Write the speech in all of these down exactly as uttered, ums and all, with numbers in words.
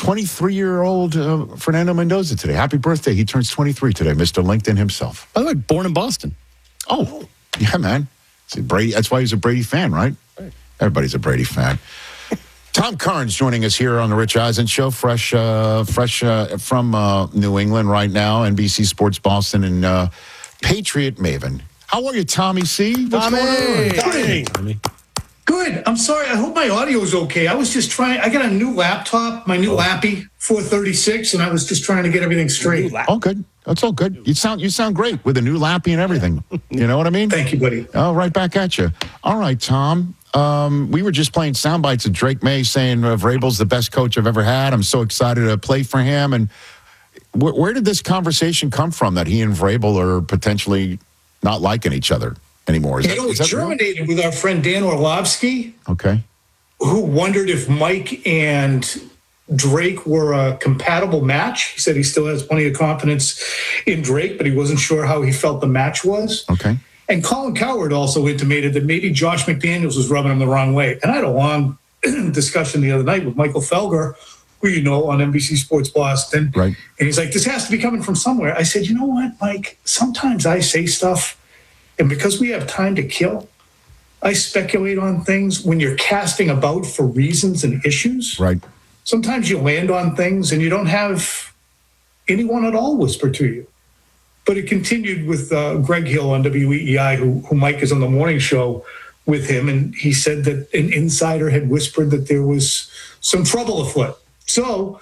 twenty-three-year-old uh, Fernando Mendoza today. Happy birthday. He turns twenty-three today, Mister LinkedIn himself. By the way, born in Boston. Oh, yeah, man. See, Brady. That's why he's a Brady fan, right? right. Everybody's a Brady fan. Tom Carnes joining us here on the Rich Eisen Show, fresh uh, fresh uh, from uh, New England right now, N B C Sports Boston, and uh, Patriot Maven. How are you, Tommy C? What's Tommy. going on? Tommy. Tommy. Good. I'm sorry. I hope my audio is okay. I was just trying. I got a new laptop, my new oh. Lappy four thirty-six, and I was just trying to get everything straight. Oh, good. That's all good. You sound you sound great with a new Lappy and everything. You know what I mean? Thank you, buddy. Oh, right back at you. All right, Tom. Um, we were just playing sound bites of Drake May saying uh, Vrabel's the best coach I've ever had. I'm so excited to play for him. And wh- where did this conversation come from that he and Vrabel are potentially not liking each other anymore? Is you that, know, is it that germinated real? with our friend Dan Orlovsky. Okay. Who wondered if Mike and Drake were a compatible match. He said he still has plenty of confidence in Drake, but he wasn't sure how he felt the match was. Okay. And Colin Cowherd also intimated that maybe Josh McDaniels was rubbing him the wrong way. And I had a long discussion the other night with Michael Felger, who you know on N B C Sports Boston. Right. And he's like, this has to be coming from somewhere. I said, you know what, Mike? Sometimes I say stuff, and because we have time to kill, I speculate on things when you're casting about for reasons and issues. Right. Sometimes you land on things and you don't have anyone at all whisper to you. But it continued with uh, Greg Hill on W E E I, who, who Mike is on the morning show with him. And he said that an insider had whispered that there was some trouble afoot. So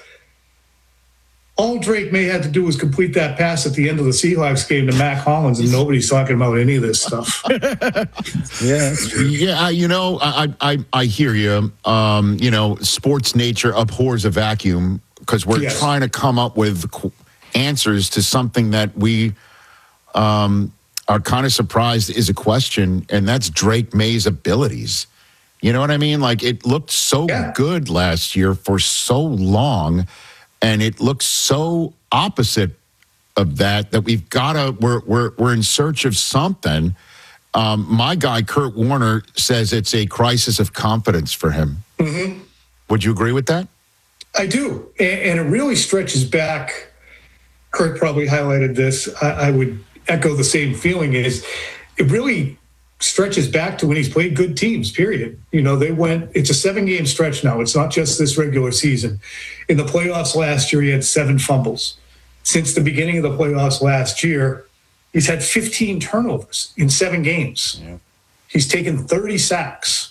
all Drake May had to do was complete that pass at the end of the Seahawks game to Mac Hollins, and nobody's talking about any of this stuff. yeah, yeah. You know, I I I hear you. Um, you know, sports nature abhors a vacuum because we're yes. trying to come up with answers to something that we um, are kind of surprised is a question, and that's Drake May's abilities. You know what I mean? Like, it looked so yeah. good last year for so long. And it looks so opposite of that that we've got to we're we're we're in search of something. Um, my guy Kurt Warner says it's a crisis of confidence for him. Mm-hmm. Would you agree with that? I do, and, and it really stretches back. Kurt probably highlighted this. I, I would echo the same feeling. Is it really stretches back to when he's played good teams, period. You know, they went, it's a seven-game stretch now. It's not just this regular season. In the playoffs last year, he had seven fumbles. Since the beginning of the playoffs last year, he's had fifteen turnovers in seven games. Yeah. He's taken thirty sacks.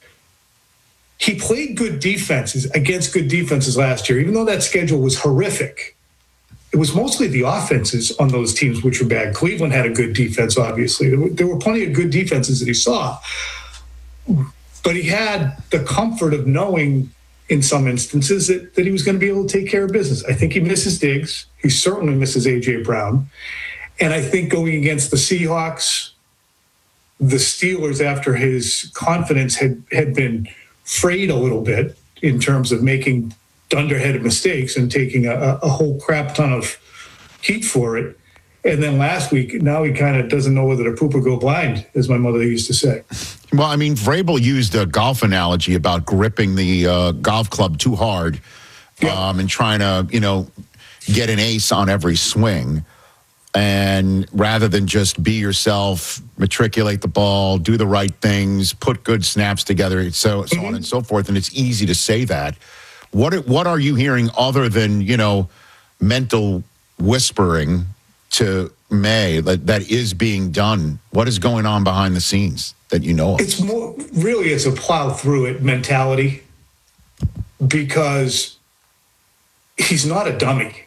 He played good defenses against good defenses last year, even though that schedule was horrific. It was mostly the offenses on those teams which were bad. Cleveland had a good defense, obviously. There were, there were plenty of good defenses that he saw. But he had the comfort of knowing, in some instances, that, that he was going to be able to take care of business. I think he misses Diggs. He certainly misses A J. Brown. And I think going against the Seahawks, the Steelers, after his confidence had, had been frayed a little bit in terms of making dunderheaded mistakes and taking a, a whole crap ton of heat for it. And then last week, now he kind of doesn't know whether to poop or go blind, as my mother used to say. Well, I mean, Vrabel used a golf analogy about gripping the uh, golf club too hard yeah. um, and trying to, you know, get an ace on every swing. And rather than just be yourself, matriculate the ball, do the right things, put good snaps together, so, so mm-hmm. on and so forth. And it's easy to say that. What what are you hearing other than, you know, mental whispering to May that, that is being done? What is going on behind the scenes that you know of? It's more, really, it's a plow through it mentality, because he's not a dummy.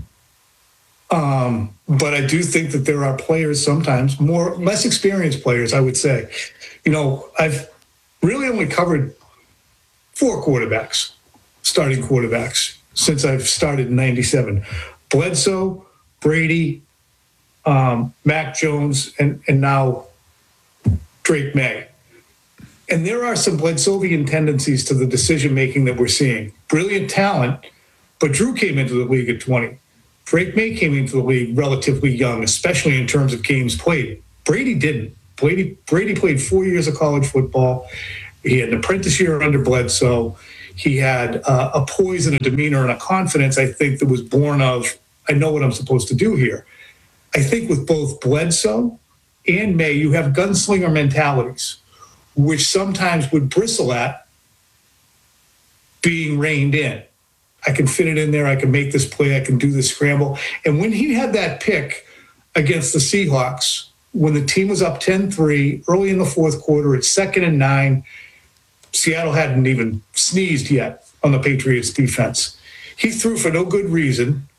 um, but I do think that there are players sometimes, more less experienced players, I would say. You know, I've really only covered four quarterbacks. Starting quarterbacks since I've started in ninety-seven. Bledsoe, Brady, um, Mac Jones, and, and now Drake May. And there are some Bledsovian tendencies to the decision-making that we're seeing. Brilliant talent, but Drew came into the league at twenty. Drake May came into the league relatively young, especially in terms of games played. Brady didn't. Brady, Brady played four years of college football. He had an apprentice year under Bledsoe. He had uh, a poise and a demeanor and a confidence, I think, that was born of, I know what I'm supposed to do here. I think with both Bledsoe and May, you have gunslinger mentalities, which sometimes would bristle at being reined in. I can fit it in there. I can make this play. I can do this scramble. And when he had that pick against the Seahawks, when the team was up ten three early in the fourth quarter, it's second and nine, Seattle hadn't even sneezed yet on the Patriots defense. He threw for no good reason